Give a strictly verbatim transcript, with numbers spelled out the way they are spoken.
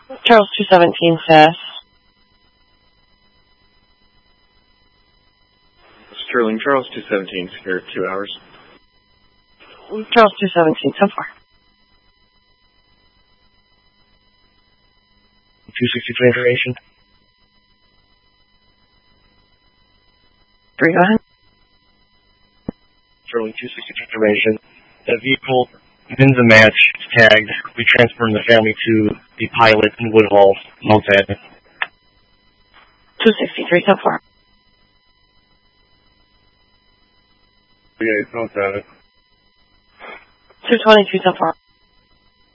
Charles two seventeen, fast. Sterling, Charles two seventeen, secure two hours. Charles two seventeen, so far. two sixty-three information. Three, go ahead. Sterling two sixty-three information. That vehicle wins the match, it's tagged. We transfer the family to the pilot in Woodhall, Motad. two sixty-three, so far. Yeah, it's Motad. two twenty-two, so far.